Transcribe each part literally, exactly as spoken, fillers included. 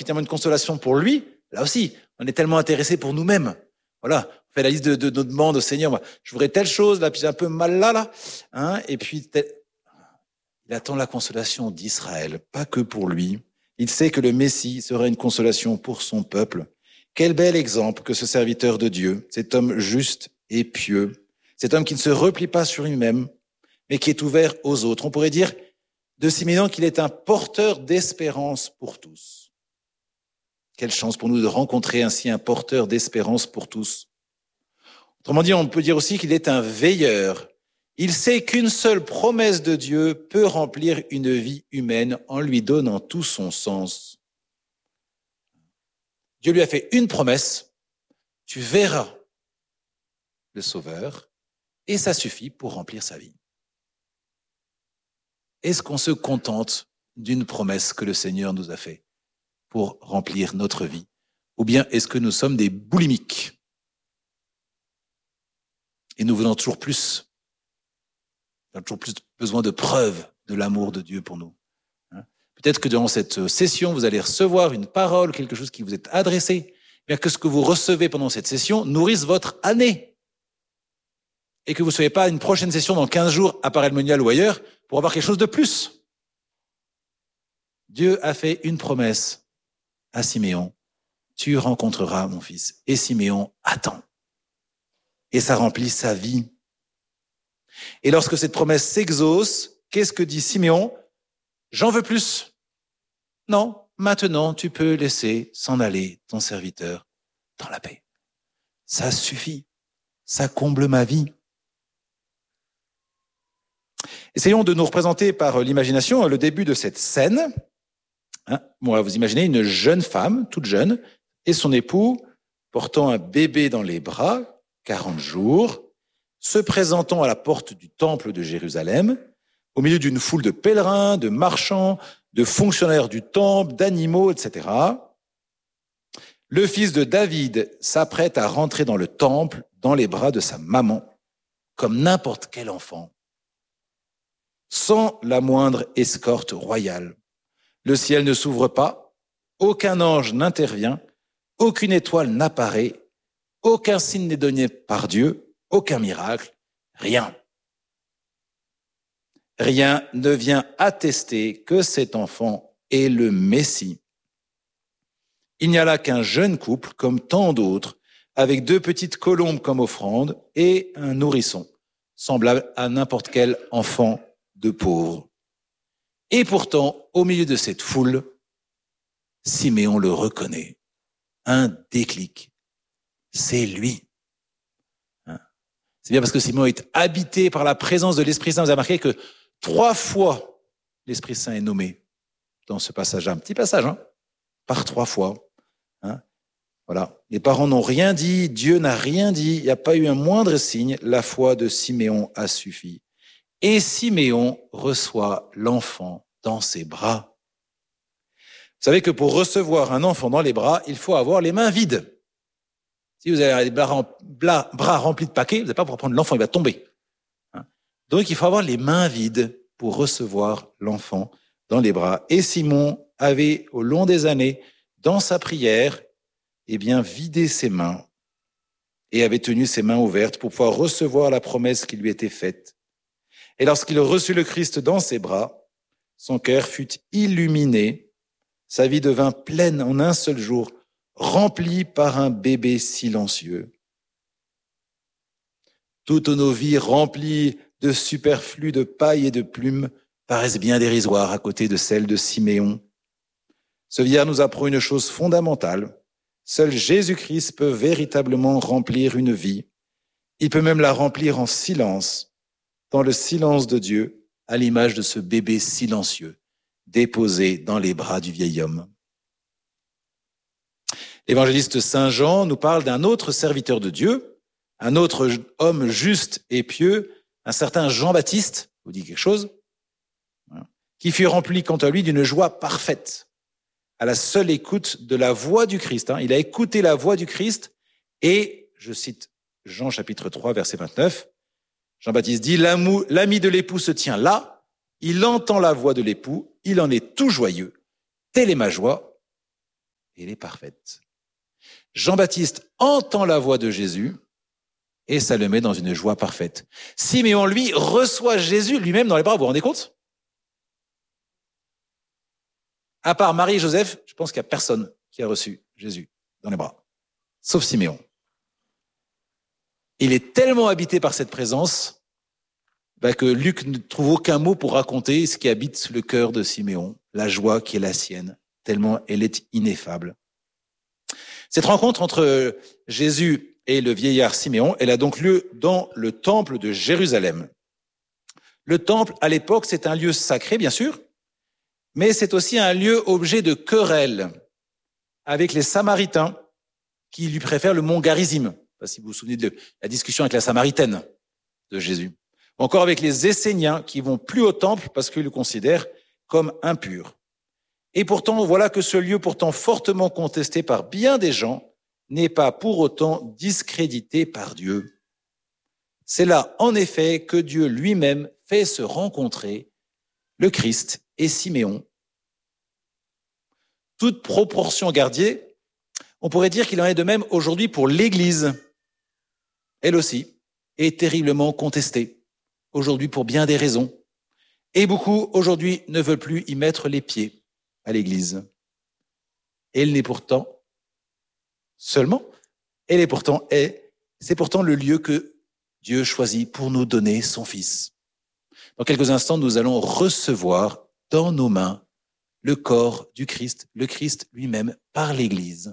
finalement une consolation pour lui, là aussi, on est tellement intéressé pour nous-mêmes. Voilà, on fait la liste de, de nos demandes au Seigneur. Moi, je voudrais telle chose, là, puis j'ai un peu mal là, là. Hein, et puis, tel... il attend la consolation d'Israël, pas que pour lui. Il sait que le Messie sera une consolation pour son peuple. Quel bel exemple que ce serviteur de Dieu, cet homme juste et pieux, cet homme qui ne se replie pas sur lui-même, mais qui est ouvert aux autres. On pourrait dire de Siméon qu'il est un porteur d'espérance pour tous. Quelle chance pour nous de rencontrer ainsi un porteur d'espérance pour tous. Autrement dit, on peut dire aussi qu'il est un veilleur. Il sait qu'une seule promesse de Dieu peut remplir une vie humaine en lui donnant tout son sens. Dieu lui a fait une promesse, tu verras le Sauveur, et ça suffit pour remplir sa vie. Est-ce qu'on se contente d'une promesse que le Seigneur nous a faite pour remplir notre vie? Ou bien est-ce que nous sommes des boulimiques et nous voulons toujours plus? Nous avons toujours plus besoin de preuves de l'amour de Dieu pour nous. Hein? Peut-être que durant cette session, vous allez recevoir une parole, quelque chose qui vous est adressé, bien que ce que vous recevez pendant cette session nourrisse votre année. Et que vous ne soyez pas à une prochaine session dans quinze jours à Paray-le-Monial ou ailleurs pour avoir quelque chose de plus. Dieu a fait une promesse à Siméon. Tu rencontreras mon fils. Et Siméon attend. Et ça remplit sa vie. Et lorsque cette promesse s'exauce, qu'est-ce que dit Siméon? J'en veux plus. Non, maintenant tu peux laisser s'en aller ton serviteur dans la paix. Ça suffit. Ça comble ma vie. Essayons de nous représenter par l'imagination le début de cette scène. Hein, bon, vous imaginez une jeune femme, toute jeune, et son époux portant un bébé dans les bras, quarante jours, se présentant à la porte du temple de Jérusalem, au milieu d'une foule de pèlerins, de marchands, de fonctionnaires du temple, d'animaux, et cetera. Le fils de David s'apprête à rentrer dans le temple, dans les bras de sa maman, comme n'importe quel enfant, sans la moindre escorte royale. Le ciel ne s'ouvre pas, aucun ange n'intervient, aucune étoile n'apparaît, aucun signe n'est donné par Dieu, aucun miracle, rien. Rien ne vient attester que cet enfant est le Messie. Il n'y a là qu'un jeune couple, comme tant d'autres, avec deux petites colombes comme offrande et un nourrisson, semblable à n'importe quel enfant de pauvres. Et pourtant, au milieu de cette foule, Siméon le reconnaît. Un déclic. C'est lui. Hein? C'est bien parce que Siméon est habité par la présence de l'Esprit Saint. Vous avez remarqué que trois fois, l'Esprit Saint est nommé dans ce passage-là. Un petit passage, hein, par trois fois. Hein? Voilà. Les parents n'ont rien dit, Dieu n'a rien dit, il n'y a pas eu un moindre signe. La foi de Siméon a suffi. Et Siméon reçoit l'enfant dans ses bras. Vous savez que pour recevoir un enfant dans les bras, il faut avoir les mains vides. Si vous avez les bras remplis de paquets, vous n'allez pas pouvoir prendre l'enfant, il va tomber. Donc il faut avoir les mains vides pour recevoir l'enfant dans les bras. Et Simon avait, au long des années, dans sa prière, eh bien, vidé ses mains et avait tenu ses mains ouvertes pour pouvoir recevoir la promesse qui lui était faite. Et lorsqu'il reçut le Christ dans ses bras, son cœur fut illuminé, sa vie devint pleine en un seul jour, remplie par un bébé silencieux. Toutes nos vies remplies de superflu de paille et de plumes paraissent bien dérisoires à côté de celles de Siméon. Ce vieillard nous apprend une chose fondamentale. Seul Jésus-Christ peut véritablement remplir une vie. Il peut même la remplir en silence, dans le silence de Dieu, à l'image de ce bébé silencieux, déposé dans les bras du vieil homme. L'évangéliste Saint Jean nous parle d'un autre serviteur de Dieu, un autre homme juste et pieux, un certain Jean-Baptiste, vous dit quelque chose, qui fut rempli quant à lui d'une joie parfaite, à la seule écoute de la voix du Christ. Il a écouté la voix du Christ et, je cite Jean chapitre trois, verset vingt-neuf, Jean-Baptiste dit, l'ami de l'époux se tient là, il entend la voix de l'époux, il en est tout joyeux. Telle est ma joie. et elle est parfaite. Jean-Baptiste entend la voix de Jésus et ça le met dans une joie parfaite. Siméon, lui, reçoit Jésus lui-même dans les bras, vous vous rendez compte? À part Marie et Joseph, je pense qu'il n'y a personne qui a reçu Jésus dans les bras, sauf Siméon. Il est tellement habité par cette présence bah, que Luc ne trouve aucun mot pour raconter ce qui habite le cœur de Siméon, la joie qui est la sienne, tellement elle est ineffable. Cette rencontre entre Jésus et le vieillard Siméon, elle a donc lieu dans le temple de Jérusalem. Le temple, à l'époque, c'est un lieu sacré, bien sûr, mais c'est aussi un lieu objet de querelle avec les Samaritains qui lui préfèrent le mont Garizim. Je ne sais pas si vous vous souvenez de la discussion avec la Samaritaine de Jésus. Ou encore avec les Esséniens qui vont plus au temple parce qu'ils le considèrent comme impur. Et pourtant, voilà que ce lieu pourtant fortement contesté par bien des gens n'est pas pour autant discrédité par Dieu. C'est là, en effet, que Dieu lui-même fait se rencontrer le Christ et Siméon. Toute proportion gardée, on pourrait dire qu'il en est de même aujourd'hui pour l'Église. Elle aussi est terriblement contestée, aujourd'hui pour bien des raisons. Et beaucoup, aujourd'hui, ne veulent plus y mettre les pieds à l'Église. Elle n'est pourtant, seulement, elle est pourtant, est, c'est pourtant le lieu que Dieu choisit pour nous donner son Fils. Dans quelques instants, nous allons recevoir dans nos mains le corps du Christ, le Christ lui-même par l'Église.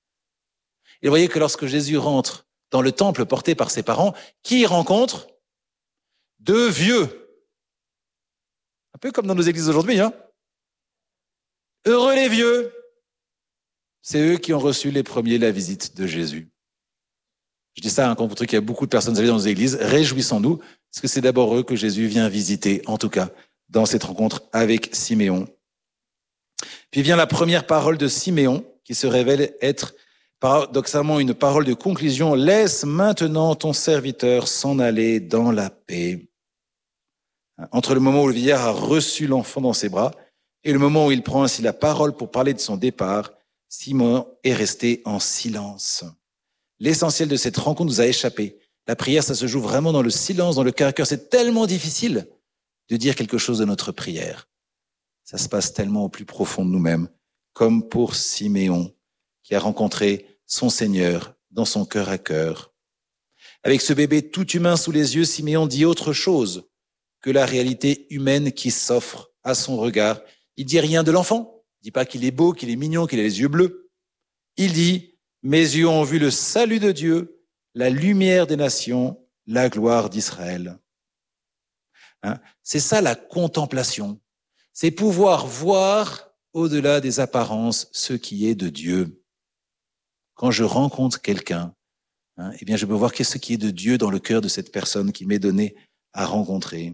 Et vous voyez que lorsque Jésus rentre dans le temple porté par ses parents, qui il rencontre? Deux vieux. Un peu comme dans nos églises aujourd'hui, hein. Heureux les vieux. C'est eux qui ont reçu les premiers la visite de Jésus. Je dis ça hein, quand vous trouvez qu'il y a beaucoup de personnes âgées dans nos églises, réjouissons-nous, parce que c'est d'abord eux que Jésus vient visiter, en tout cas, dans cette rencontre avec Siméon. Puis vient la première parole de Siméon, qui se révèle être paradoxalement une parole de conclusion. Laisse maintenant ton serviteur s'en aller dans la paix. Entre le moment où le vieillard a reçu l'enfant dans ses bras et le moment où il prend ainsi la parole pour parler de son départ, Siméon est resté en silence. L'essentiel de cette rencontre nous a échappé. La prière, ça se joue vraiment dans le silence, dans le cœur à cœur. C'est tellement difficile de dire quelque chose de notre prière. Ça se passe tellement au plus profond de nous-mêmes, comme pour Siméon, qui a rencontré son Seigneur dans son cœur à cœur. Avec ce bébé tout humain sous les yeux, Siméon dit autre chose que la réalité humaine qui s'offre à son regard. Il dit rien de l'enfant. Il dit pas qu'il est beau, qu'il est mignon, qu'il a les yeux bleus. Il dit, mes yeux ont vu le salut de Dieu, la lumière des nations, la gloire d'Israël. Hein? C'est ça la contemplation. C'est pouvoir voir au-delà des apparences ce qui est de Dieu. Quand je rencontre quelqu'un, hein, eh bien, je peux voir ce qui est de Dieu dans le cœur de cette personne qui m'est donnée à rencontrer.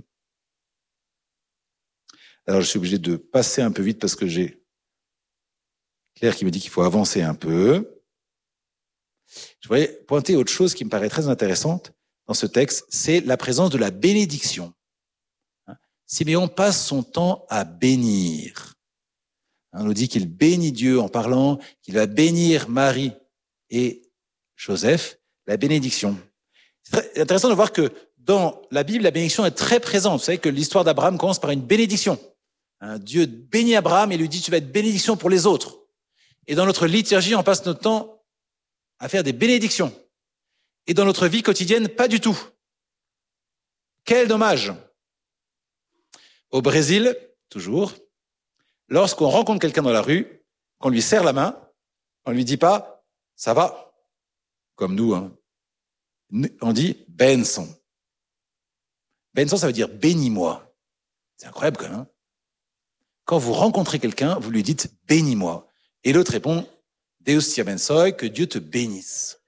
Alors, je suis obligé de passer un peu vite parce que j'ai Claire qui me dit qu'il faut avancer un peu. Je voudrais pointer autre chose qui me paraît très intéressante dans ce texte, c'est la présence de la bénédiction. Siméon passe son temps à bénir. On nous dit qu'il bénit Dieu en parlant, qu'il va bénir Marie et Joseph, la bénédiction. C'est très intéressant de voir que dans la Bible, la bénédiction est très présente. Vous savez que l'histoire d'Abraham commence par une bénédiction. Dieu bénit Abraham et lui dit, tu vas être bénédiction pour les autres. Et dans notre liturgie, on passe notre temps à faire des bénédictions. Et dans notre vie quotidienne, pas du tout. Quel dommage! Au Brésil, toujours, lorsqu'on rencontre quelqu'un dans la rue, qu'on lui serre la main, on lui dit pas « ça va », comme nous, hein. On dit « benção ». Benção, ça veut dire « bénis-moi ». C'est incroyable quand même. Hein. Quand vous rencontrez quelqu'un, vous lui dites « bénis-moi ». Et l'autre répond « Deus te abençoe », que Dieu te bénisse.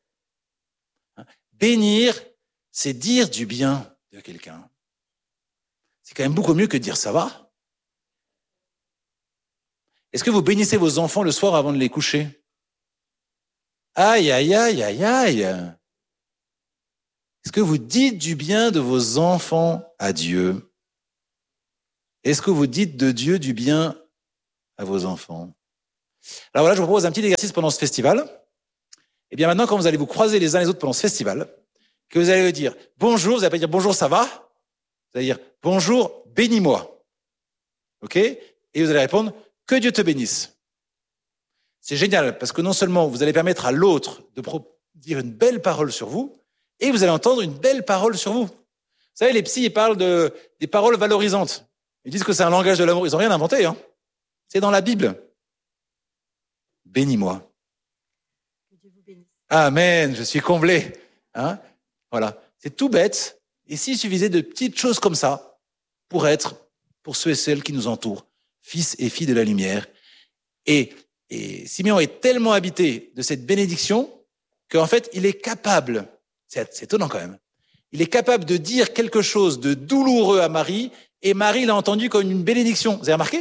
Bénir, c'est dire du bien de quelqu'un. C'est quand même beaucoup mieux que de dire « ça va ». Est-ce que vous bénissez vos enfants le soir avant de les coucher? Aïe, aïe, aïe, aïe, aïe. Est-ce que vous dites du bien de vos enfants à Dieu? Est-ce que vous dites de Dieu du bien à vos enfants? Alors voilà, je vous propose un petit exercice pendant ce festival. Et bien maintenant, quand vous allez vous croiser les uns les autres pendant ce festival, que vous allez dire bonjour, vous n'allez pas dire bonjour, ça va? Vous allez dire bonjour, bénis-moi. OK? Et vous allez répondre que Dieu te bénisse. C'est génial parce que non seulement vous allez permettre à l'autre de dire une belle parole sur vous, et vous allez entendre une belle parole sur vous. Vous savez, les psys, ils parlent de, des paroles valorisantes. Ils disent que c'est un langage de l'amour. Ils n'ont rien inventé, hein. C'est dans la Bible. Bénis-moi. Que Dieu vous bénisse. Amen, je suis comblé. Hein? Voilà. C'est tout bête. Et s'il suffisait de petites choses comme ça pour être, pour ceux et celles qui nous entourent, fils et filles de la lumière. Et, et Simeon est tellement habité de cette bénédiction qu'en fait, il est capable, c'est, c'est étonnant quand même, il est capable de dire quelque chose de douloureux à Marie, et Marie l'a entendu comme une bénédiction. Vous avez remarqué?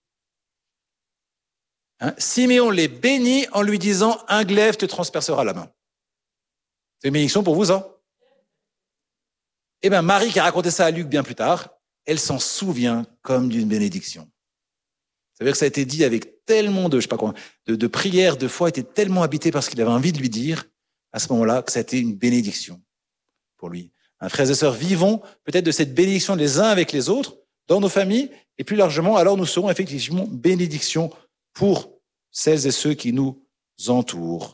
Hein? Siméon les bénit en lui disant « Un glaive te transpercera la main ». C'est une bénédiction pour vous, ça? Eh bien, Marie, qui a raconté ça à Luc bien plus tard, elle s'en souvient comme d'une bénédiction. Ça veut dire que ça a été dit avec tellement de, je sais pas quoi, de, de prières, de foi, était tellement habité par ce qu'il avait envie de lui dire, à ce moment-là, que ça a été une bénédiction pour lui. Un frères et sœurs, vivons peut-être de cette bénédiction les uns avec les autres, dans nos familles, et plus largement, alors nous serons effectivement bénédiction pour celles et ceux qui nous entourent.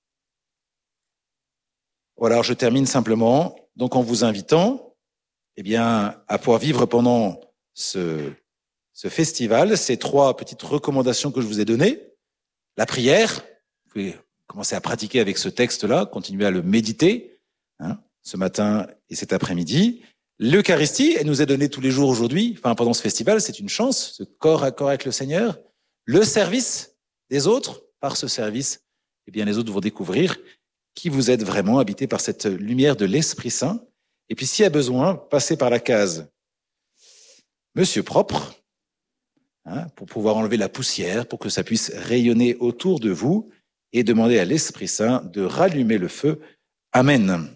Voilà, je termine simplement, donc en vous invitant, eh bien, à pouvoir vivre pendant ce, ce festival, ces trois petites recommandations que je vous ai données. La prière, vous pouvez commencer à pratiquer avec ce texte-là, continuer à le méditer, hein, ce matin et cet après-midi. L'Eucharistie, elle nous est donnée tous les jours aujourd'hui, enfin pendant ce festival, c'est une chance, ce corps à corps avec le Seigneur. Le service des autres, par ce service, eh bien les autres vont découvrir qui vous êtes vraiment habité par cette lumière de l'Esprit Saint. Et puis s'il y a besoin, passez par la case Monsieur propre, hein, pour pouvoir enlever la poussière, pour que ça puisse rayonner autour de vous et demander à l'Esprit Saint de rallumer le feu. Amen.